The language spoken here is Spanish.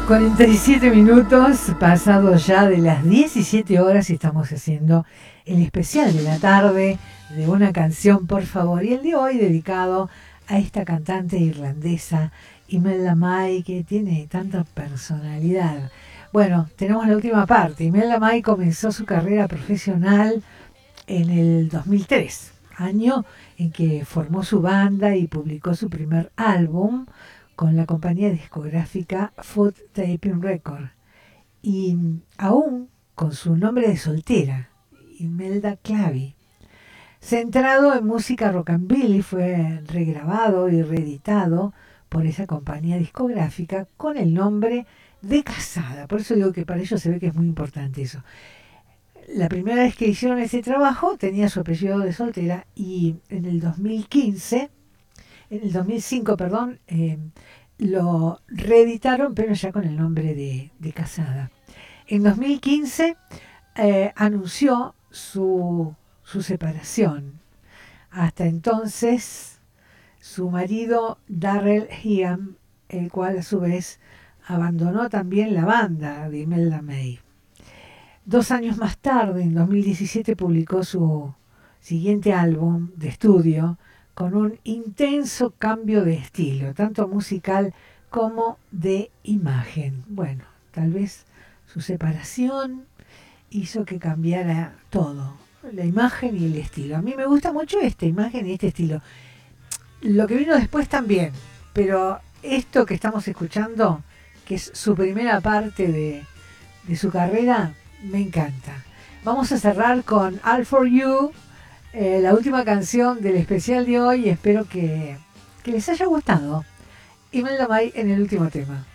47 minutos, pasados ya de las 17 horas, y estamos haciendo el especial de la tarde de Una Canción, por favor. Y el de hoy dedicado a esta cantante irlandesa, Imelda May, que tiene tanta personalidad. Bueno, tenemos la última parte. Imelda May comenzó su carrera profesional en el 2003, año en que formó su banda y publicó su primer álbum con la compañía discográfica Foot Taping Record, y aún con su nombre de soltera, Imelda Clavi. Centrado en música rockabilly, fue regrabado y reeditado por esa compañía discográfica con el nombre de casada. Por eso digo que para ellos se ve que es muy importante eso. La primera vez que hicieron ese trabajo tenía su apellido de soltera, y en el 2005, lo reeditaron, pero ya con el nombre de casada. En 2015 anunció su separación. Hasta entonces, su marido Darrell Higham, el cual a su vez abandonó también la banda de Imelda May. 2 años más tarde, en 2017, publicó su siguiente álbum de estudio, con un intenso cambio de estilo, tanto musical como de imagen. Bueno, tal vez su separación hizo que cambiara todo, la imagen y el estilo. A mí me gusta mucho esta imagen y este estilo. Lo que vino después también, pero esto que estamos escuchando, que es su primera parte de su carrera, me encanta. Vamos a cerrar con All For You, la última canción del especial de hoy. Espero que les haya gustado. Imelda May en el último tema.